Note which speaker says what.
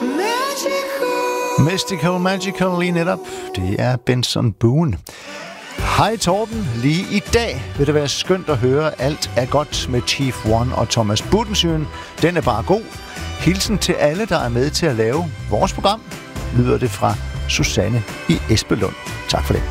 Speaker 1: Magical lige netop. Det er Benson Boone. Hej Torben, lige i dag vil det være skønt at høre Alt er godt med Chief One og Thomas Budensjøen. Den er bare god. Hilsen til alle, der er med til at lave vores program, lyder det fra Susanne i Esbelund. Tak for det.